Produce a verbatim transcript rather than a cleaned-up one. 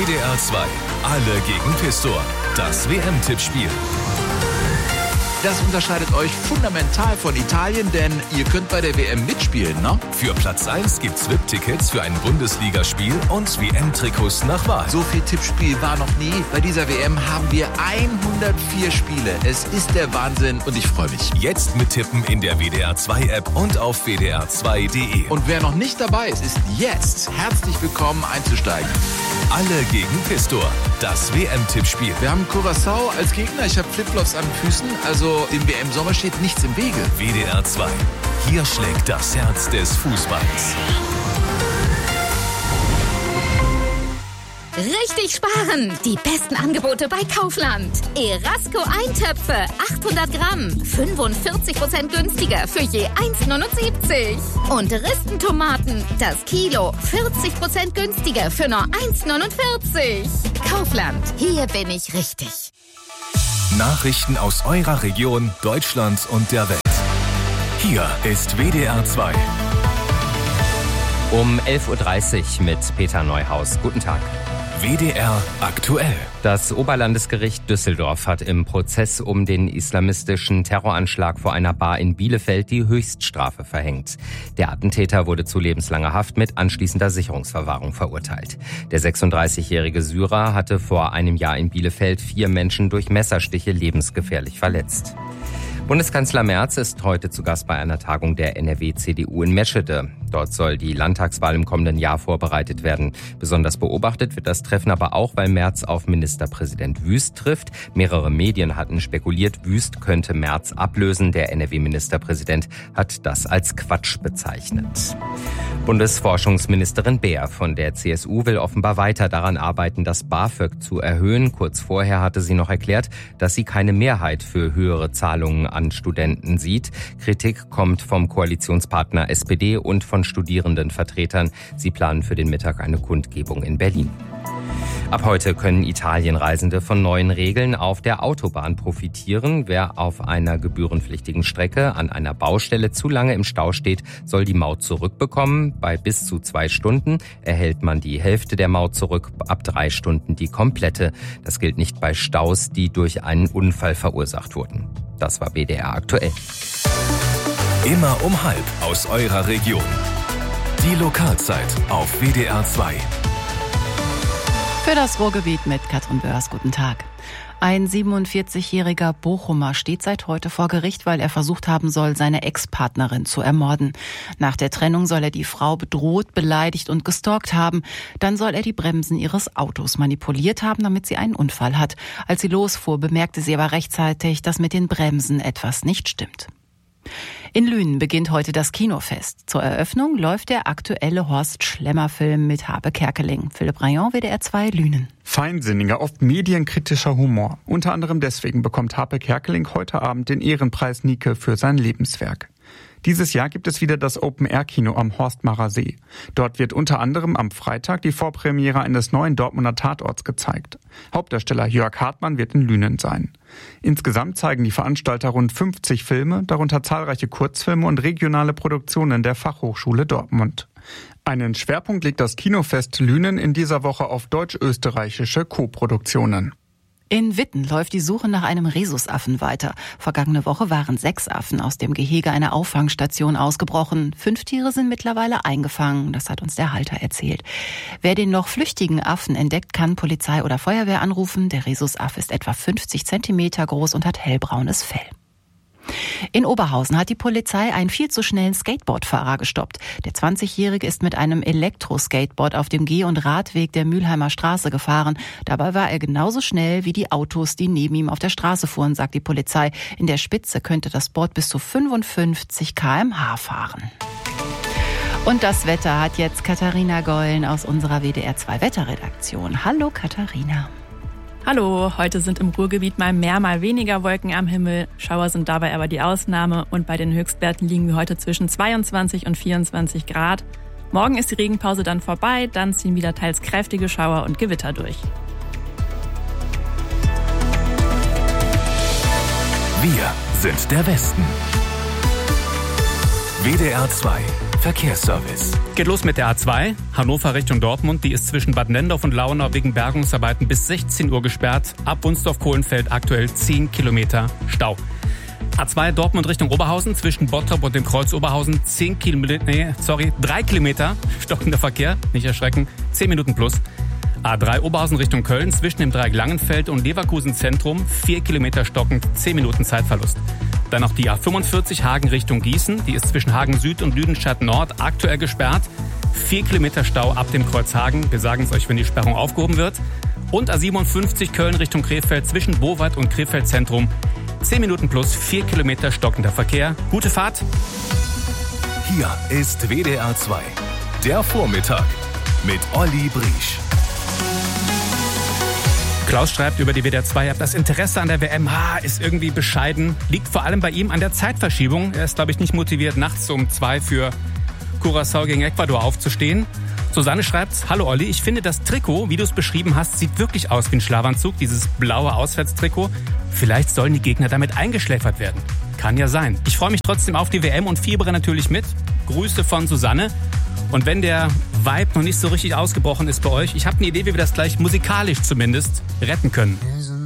D R zwei. Alle gegen Pistor. Das W M-Tippspiel. Das unterscheidet euch fundamental von Italien, denn ihr könnt bei der W M mitspielen, ne? Für Platz eins gibt's V I P-Tickets für ein Bundesligaspiel und W M-Trikots nach Wahl. So viel Tippspiel war noch nie. Bei dieser W M haben wir hundertvier Spiele. Es ist der Wahnsinn und ich freue mich. Jetzt mittippen in der W D R zwei App und auf W D R zwei Punkt D E. Und wer noch nicht dabei ist, ist jetzt herzlich willkommen einzusteigen. Alle gegen Pistor. Das W M-Tippspiel. Wir haben Curaçao als Gegner. Ich habe Flipflops an den Füßen. Also im W M-Sommer steht nichts im Wege. W D R zwei. Hier schlägt das Herz des Fußballs. Richtig sparen! Die besten Angebote bei Kaufland. Erasco Eintöpfe, achthundert Gramm, fünfundvierzig Prozent günstiger für je eins Komma neunundsiebzig. Und Ristentomaten, das Kilo, vierzig Prozent günstiger für nur eins Komma neunundvierzig. Kaufland, hier bin ich richtig. Nachrichten aus eurer Region, Deutschlands und der Welt. Hier ist W D R zwei. Um elf Uhr dreißig mit Peter Neuhaus. Guten Tag. W D R aktuell. Das Oberlandesgericht Düsseldorf hat im Prozess um den islamistischen Terroranschlag vor einer Bar in Bielefeld die Höchststrafe verhängt. Der Attentäter wurde zu lebenslanger Haft mit anschließender Sicherungsverwahrung verurteilt. Der sechsunddreißigjährige Syrer hatte vor einem Jahr in Bielefeld vier Menschen durch Messerstiche lebensgefährlich verletzt. Bundeskanzler Merz ist heute zu Gast bei einer Tagung der N R W-C D U in Meschede. Dort soll die Landtagswahl im kommenden Jahr vorbereitet werden. Besonders beobachtet wird das Treffen aber auch, weil Merz auf Ministerpräsident Wüst trifft. Mehrere Medien hatten spekuliert, Wüst könnte Merz ablösen. Der N R W-Ministerpräsident hat das als Quatsch bezeichnet. Bundesforschungsministerin Beer von der C S U will offenbar weiter daran arbeiten, das BAföG zu erhöhen. Kurz vorher hatte sie noch erklärt, dass sie keine Mehrheit für höhere Zahlungen an Studenten sieht. Kritik kommt vom Koalitionspartner S P D und von Studierendenvertretern. Sie planen für den Mittag eine Kundgebung in Berlin. Ab heute können Italienreisende von neuen Regeln auf der Autobahn profitieren. Wer auf einer gebührenpflichtigen Strecke an einer Baustelle zu lange im Stau steht, soll die Maut zurückbekommen. Bei bis zu zwei Stunden erhält man die Hälfte der Maut zurück, ab drei Stunden die komplette. Das gilt nicht bei Staus, die durch einen Unfall verursacht wurden. Das war W D R aktuell. Immer um halb aus eurer Region. Die Lokalzeit auf W D R zwei. Für das Ruhrgebiet mit Katrin Börs. Guten Tag. Ein siebenundvierzigjähriger Bochumer steht seit heute vor Gericht, weil er versucht haben soll, seine Ex-Partnerin zu ermorden. Nach der Trennung soll er die Frau bedroht, beleidigt und gestalkt haben. Dann soll er die Bremsen ihres Autos manipuliert haben, damit sie einen Unfall hat. Als sie losfuhr, bemerkte sie aber rechtzeitig, dass mit den Bremsen etwas nicht stimmt. In Lünen beginnt heute das Kinofest. Zur Eröffnung läuft der aktuelle Horst-Schlemmer-Film mit Habe Kerkeling. Philipp Rayon, W D R zwei, Lünen. Feinsinniger, oft medienkritischer Humor. Unter anderem deswegen bekommt Habe Kerkeling heute Abend den Ehrenpreis Nike für sein Lebenswerk. Dieses Jahr gibt es wieder das Open-Air-Kino am Horstmacher See. Dort wird unter anderem am Freitag die Vorpremiere eines neuen Dortmunder Tatorts gezeigt. Hauptdarsteller Jörg Hartmann wird in Lünen sein. Insgesamt zeigen die Veranstalter rund fünfzig Filme, darunter zahlreiche Kurzfilme und regionale Produktionen der Fachhochschule Dortmund. Einen Schwerpunkt legt das Kinofest Lünen in dieser Woche auf deutsch-österreichische Co-Produktionen. In Witten läuft die Suche nach einem Rhesusaffen weiter. Vergangene Woche waren sechs Affen aus dem Gehege einer Auffangstation ausgebrochen. Fünf Tiere sind mittlerweile eingefangen, das hat uns der Halter erzählt. Wer den noch flüchtigen Affen entdeckt, kann Polizei oder Feuerwehr anrufen. Der Rhesusaffe ist etwa fünfzig Zentimeter groß und hat hellbraunes Fell. In Oberhausen hat die Polizei einen viel zu schnellen Skateboardfahrer gestoppt. Der zwanzigjährige ist mit einem Elektroskateboard auf dem Geh- und Radweg der Mülheimer Straße gefahren. Dabei war er genauso schnell wie die Autos, die neben ihm auf der Straße fuhren, sagt die Polizei. In der Spitze könnte das Board bis zu fünfundfünfzig Kilometer pro Stunde fahren. Und das Wetter hat jetzt Katharina Gollen aus unserer W D R zwei Wetterredaktion. Hallo Katharina. Hallo, heute sind im Ruhrgebiet mal mehr, mal weniger Wolken am Himmel. Schauer sind dabei aber die Ausnahme und bei den Höchstwerten liegen wir heute zwischen zweiundzwanzig und vierundzwanzig Grad. Morgen ist die Regenpause dann vorbei, dann ziehen wieder teils kräftige Schauer und Gewitter durch. Wir sind der Westen. W D R zwei. Verkehrsservice. Geht los mit der A zwei, Hannover Richtung Dortmund. Die ist zwischen Bad Nendorf und Launau wegen Bergungsarbeiten bis sechzehn Uhr gesperrt. Ab Wunsdorf-Kohlenfeld aktuell zehn Kilometer Stau. A zwei Dortmund Richtung Oberhausen zwischen Bottrop und dem Kreuz Oberhausen zehn Kilometer, nee, sorry, drei Kilometer stockender Verkehr, nicht erschrecken, zehn Minuten plus. A drei Oberhausen Richtung Köln zwischen dem Dreieck Langenfeld und Leverkusen Zentrum, vier Kilometer stockend, zehn Minuten Zeitverlust. Dann noch die A fünfundvierzig Hagen Richtung Gießen, die ist zwischen Hagen Süd und Lüdenscheid Nord aktuell gesperrt. vier Kilometer Stau ab dem Kreuz Hagen, wir sagen es euch, wenn die Sperrung aufgehoben wird. Und A siebenundfünfzig Köln Richtung Krefeld zwischen Bowald und Krefeld Zentrum, zehn Minuten plus, vier Kilometer stockender Verkehr. Gute Fahrt! Hier ist W D R zwei, der Vormittag mit Olli Briesch. Klaus schreibt über die W D R zwei App, das Interesse an der W M ha, ist irgendwie bescheiden. Liegt vor allem bei ihm an der Zeitverschiebung. Er ist, glaube ich, nicht motiviert, nachts um zwei für Curaçao gegen Ecuador aufzustehen. Susanne schreibt, hallo Olli, ich finde das Trikot, wie du es beschrieben hast, sieht wirklich aus wie ein Schlafanzug, dieses blaue Auswärtstrikot. Vielleicht sollen die Gegner damit eingeschläfert werden. Kann ja sein. Ich freue mich trotzdem auf die W M und fiebere natürlich mit. Grüße von Susanne. Und wenn der Vibe noch nicht so richtig ausgebrochen ist bei euch, ich habe eine Idee, wie wir das gleich musikalisch zumindest retten können.